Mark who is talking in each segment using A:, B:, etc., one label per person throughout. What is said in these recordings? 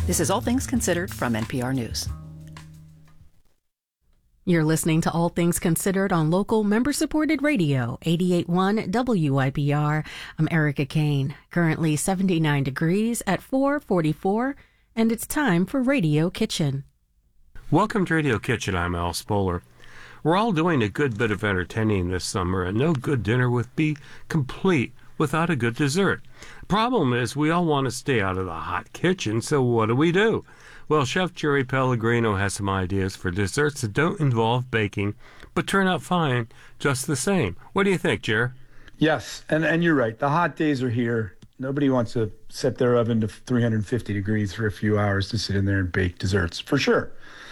A: This is All Things Considered from NPR News.
B: You're listening to All Things Considered on local member-supported radio, 88.1 WYPR. I'm Erica Kane. Currently 79 degrees at 4:44, and it's time for Radio Kitchen.
C: Welcome to Radio Kitchen. I'm Al Spoler. We're all doing a good bit of entertaining this summer, and no good dinner would be complete without a good dessert. The problem is we all want to stay out of the hot kitchen, so what do? Well, Chef Jerry Pellegrino has some ideas for desserts that don't involve baking, but turn out fine just the same. What do you think, Jer?
D: Yes, and you're right. The hot days are here. Nobody wants to set their oven to 350 degrees for a few hours to sit in there and bake desserts, for sure.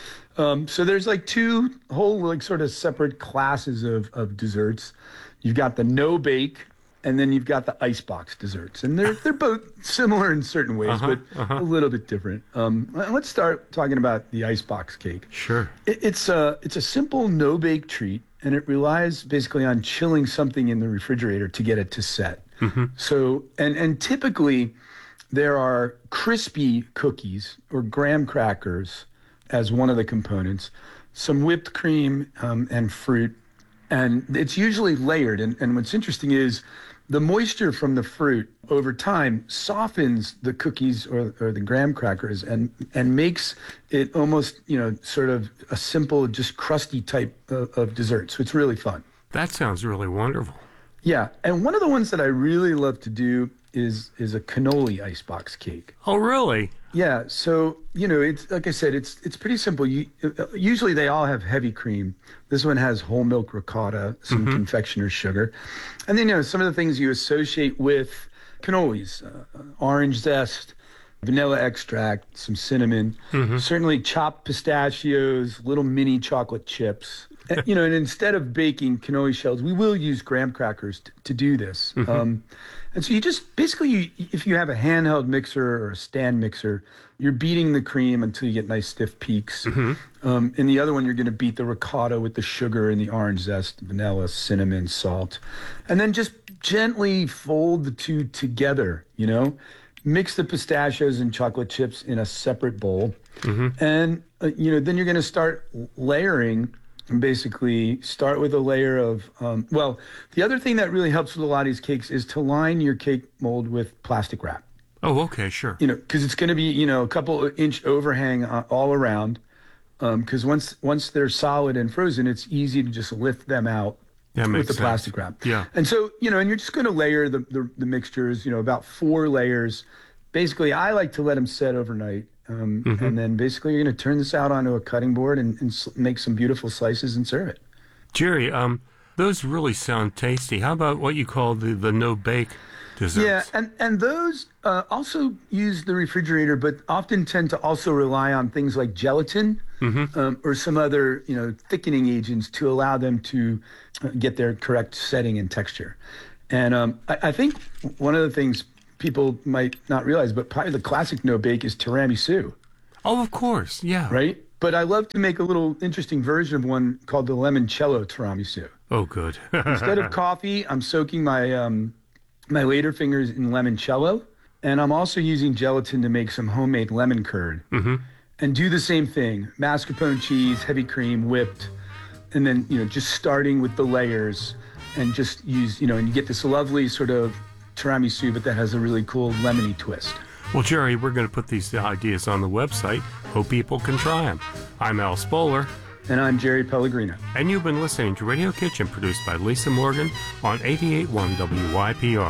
D: So there's like two whole sort of separate classes of desserts. You've got the no-bake, and then you've got the icebox desserts, and they're both similar in certain ways, but a little bit different. Let's start talking about the icebox cake.
C: Sure.
D: It's a simple no-bake treat, and it relies basically on chilling something in the refrigerator to get it to set. Mm-hmm. So, and typically there are crispy cookies or graham crackers as one of the components, some whipped cream and fruit, and it's usually layered. And what's interesting is the moisture from the fruit over time softens the cookies or the graham crackers and makes it almost, sort of a simple, just crusty type of dessert. So it's really fun.
C: That sounds really wonderful.
D: Yeah. And one of the ones that I really love to do is a cannoli icebox cake.
C: Oh, really?
D: Yeah. So, it's like I said, it's pretty simple. Usually they all have heavy cream. This one has whole milk ricotta, some confectioner's sugar. And then, some of the things you associate with cannolis, orange zest, vanilla extract, some cinnamon, certainly chopped pistachios, little mini chocolate chips. And instead of baking cannoli shells, we will use graham crackers to do this. And so you just basically, if you have a handheld mixer or a stand mixer, you're beating the cream until you get nice stiff peaks. In the other one, you're going to beat the ricotta with the sugar and the orange zest, vanilla, cinnamon, salt. And then just gently fold the two together, Mix the pistachios and chocolate chips in a separate bowl. And, then you're going to start layering. And basically start with a layer of, the other thing that really helps with a lot of these cakes is to line your cake mold with plastic wrap.
C: Oh, okay, sure.
D: Because it's going to be, a couple inch overhang all around. Because once they're solid and frozen, it's easy to just lift them out with the plastic wrap.
C: Yeah.
D: And so, and you're just going to layer the mixtures, about 4 layers. Basically, I like to let them set overnight. And then basically you're going to turn this out onto a cutting board and make some beautiful slices and serve it.
C: Jerry, those really sound tasty. How about what you call the no-bake desserts?
D: Yeah, and those also use the refrigerator, but often tend to also rely on things like gelatin or some other, thickening agents to allow them to get their correct setting and texture. And I think one of the things people might not realize, but probably the classic no-bake is tiramisu.
C: Oh, of course, yeah.
D: Right? But I love to make a little interesting version of one called the limoncello tiramisu.
C: Oh, good.
D: Instead of coffee, I'm soaking my my later fingers in limoncello, and I'm also using gelatin to make some homemade lemon curd. And do the same thing. Mascarpone cheese, heavy cream, whipped, and then, just starting with the layers and just use, and you get this lovely sort of tiramisu, but that has a really cool lemony twist.
C: Well, Jerry, we're going to put these ideas on the website. Hope people can try them. I'm Al Spoler.
D: And I'm Jerry Pellegrino.
C: And you've been listening to Radio Kitchen, produced by Lisa Morgan on 88.1 WYPR.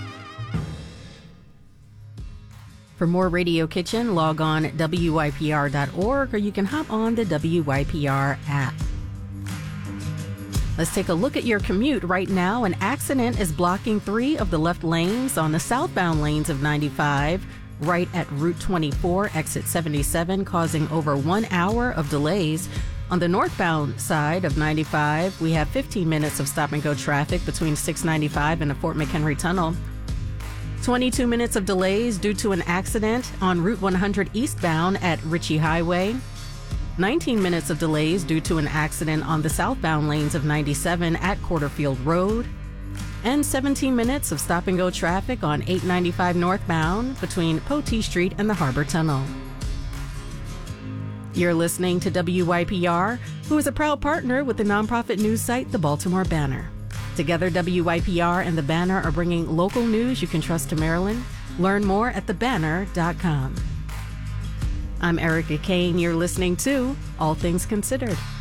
B: For more Radio Kitchen, log on WYPR.org, or you can hop on the WYPR app. Let's take a look at your commute right now. An accident is blocking 3 of the left lanes on the southbound lanes of 95, right at Route 24, exit 77, causing over 1 hour of delays. On the northbound side of 95, we have 15 minutes of stop-and-go traffic between 695 and the Fort McHenry Tunnel. 22 minutes of delays due to an accident on Route 100 eastbound at Ritchie Highway. 19 minutes of delays due to an accident on the southbound lanes of 97 at Quarterfield Road. And 17 minutes of stop-and-go traffic on 895 northbound between Potee Street and the Harbor Tunnel. You're listening to WYPR, who is a proud partner with the nonprofit news site The Baltimore Banner. Together, WYPR and The Banner are bringing local news you can trust to Maryland. Learn more at thebanner.com. I'm Erica Kane. You're listening to All Things Considered.